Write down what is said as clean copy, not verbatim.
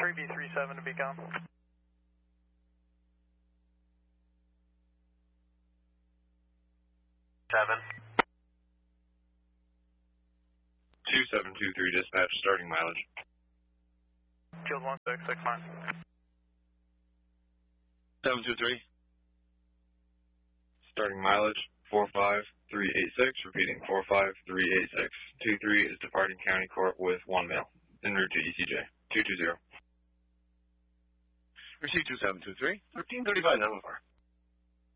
3B37 to Beacon. 7. 2723 dispatch, starting mileage. Field 1669. 723. Starting mileage, 45386, repeating 45386. 23 is departing County Court with 1 male, en route to ECJ. 220. Receipt 2723, 1335 Nova 4.